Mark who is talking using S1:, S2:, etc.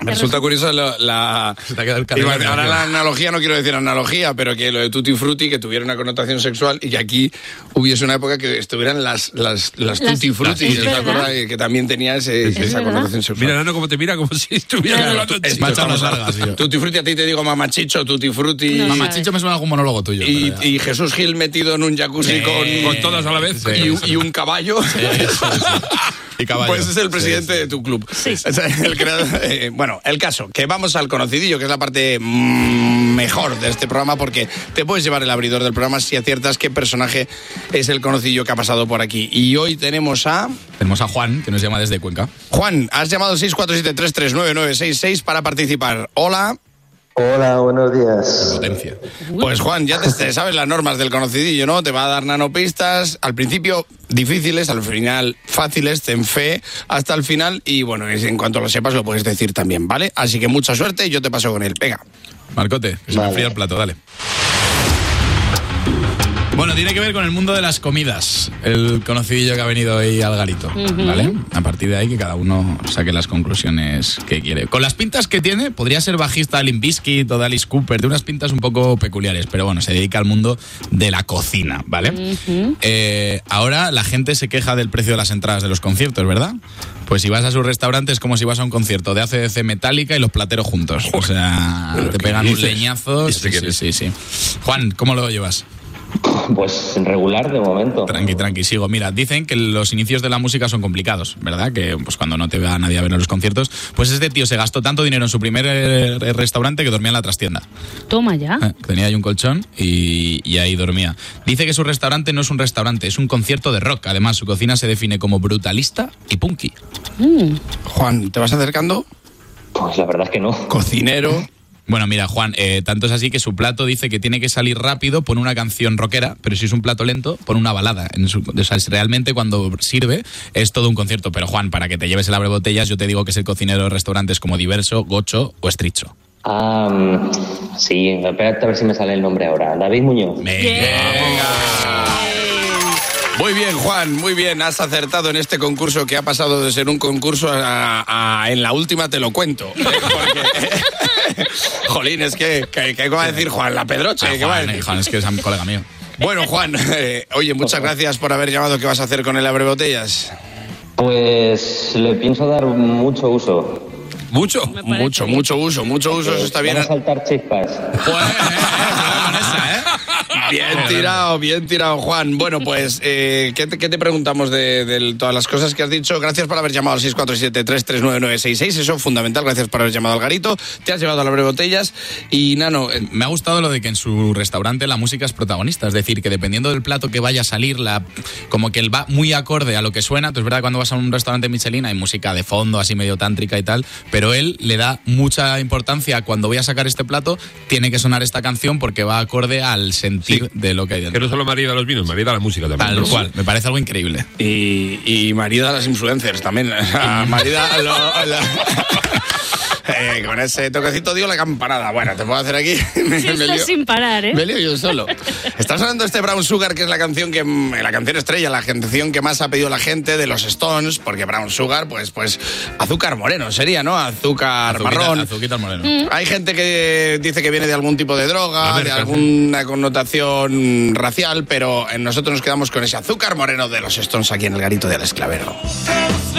S1: Me resulta curioso la ahora la analogía, no quiero decir analogía, pero que lo de Tutti Frutti, que tuviera una connotación sexual y que aquí hubiese una época que estuvieran las Tutti Frutti, que también tenía esa connotación sexual.
S2: Mira, Nano, cómo te mira, como si estuviera hablando en chino.
S1: Tutti Frutti, a ti te digo mamachicho, Tutti Frutti.
S3: No, mamachicho me suena algún monólogo tuyo.
S1: Y Jesús Gil metido en un jacuzzi
S2: con todas a la vez.
S1: Y un caballo.
S3: Y caballo.
S1: Pues es el presidente de tu club.
S4: Sí.
S1: El creador, bueno, el caso, que vamos al conocidillo, que es la parte mejor de este programa, porque te puedes llevar el abridor del programa si aciertas qué personaje es el conocido que ha pasado por aquí. Y hoy tenemos a
S3: Juan, que nos llama desde Cuenca.
S1: Juan, has llamado 647-339-966 para participar. Hola.
S5: Hola, buenos días.
S3: Potencia.
S1: Pues Juan, ya te sabes las normas del conocidillo, ¿no? Te va a dar nanopistas, al principio difíciles, al final fáciles, ten fe hasta el final y bueno, en cuanto lo sepas lo puedes decir también, ¿vale? Así que mucha suerte y yo te paso con él. Venga.
S3: Marcote, que se me enfría el plato, dale. Bueno, tiene que ver con el mundo de las comidas, el conocidillo que ha venido hoy al garito, ¿vale? A partir de ahí que cada uno saque las conclusiones que quiere. Con las pintas que tiene, podría ser bajista de Limp Bizkit o de Alice Cooper, de unas pintas un poco peculiares, pero bueno, se dedica al mundo de la cocina, ¿vale? Ahora la gente se queja del precio de las entradas de los conciertos, ¿verdad? Pues si vas a su restaurante es como si vas a un concierto de AC/DC Metallica y los plateros juntos. O sea, te pegan un leñazo. Sí. Juan, ¿cómo lo llevas?
S5: Pues regular de momento.
S3: Tranqui, sigo. Mira, dicen que los inicios de la música son complicados, ¿verdad? Que pues cuando no te va nadie a ver los conciertos, pues este tío se gastó tanto dinero en su primer restaurante que dormía en la trastienda.
S4: Toma ya.
S3: Tenía ahí un colchón y ahí dormía. Dice que su restaurante no es un restaurante, es un concierto de rock. Además, su cocina se define como brutalista y punky.
S1: Juan, ¿te vas acercando?
S5: Pues la verdad es que no.
S1: Cocinero.
S3: Bueno, mira, Juan, tanto es así que su plato dice que tiene que salir rápido, pone una canción rockera, pero si es un plato lento, pone una balada. O sea, realmente cuando sirve es todo un concierto. Pero Juan, para que te lleves el abrebotellas, yo te digo que es el cocinero de restaurantes como Diverso, Gocho o Estricho.
S5: Sí, espérate a ver si me sale el nombre ahora. David Muñoz.
S1: Venga. Muy bien, Juan, muy bien. Has acertado en este concurso que ha pasado de ser un concurso a en la última te lo cuento. Porque, jolín, es que ¿qué va a decir Juan? La Pedroche. ¿Qué va a decir?
S3: Juan, es que es un colega mío.
S1: Bueno, Juan, oye, muchas gracias por haber llamado. ¿Qué vas a hacer con el abrebotellas?
S5: Pues le pienso dar mucho uso.
S1: ¿Mucho? Mucho uso, eso está bien.
S5: Van a saltar chispas.
S1: Bien tirado, Juan. Bueno, pues, ¿qué te preguntamos de todas las cosas que has dicho? Gracias por haber llamado al 647-339-966. Eso es fundamental. Gracias por haber llamado al garito. Te has llevado a las botellas. Y, Nano,
S3: me ha gustado lo de que en su restaurante la música es protagonista. Es decir, que dependiendo del plato que vaya a salir, como que él va muy acorde a lo que suena. Entonces, es verdad, cuando vas a un restaurante Michelin hay música de fondo, así medio tántrica y tal. Pero él le da mucha importancia a cuando voy a sacar este plato, tiene que sonar esta canción porque va acorde al sentir de lo que hay dentro.
S2: Que no solo marida los vinos, marida la música también.
S3: Tal cual, me parece algo increíble.
S1: Y marida las influencers también. Marida con ese toquecito dio la campanada. Bueno, te puedo hacer aquí.
S4: Esto sin parar, ¿eh?
S1: Me lío yo solo. Está sonando este Brown Sugar, que es la canción estrella, la canción que más ha pedido la gente de los Stones, porque Brown Sugar, pues azúcar moreno sería, ¿no? Azúcar marrón.
S3: Azuquita moreno.
S1: Hay gente que dice que viene de algún tipo de droga, de alguna connotación racial, pero nosotros nos quedamos con ese azúcar moreno de los Stones aquí en el garito de Alex Clavero.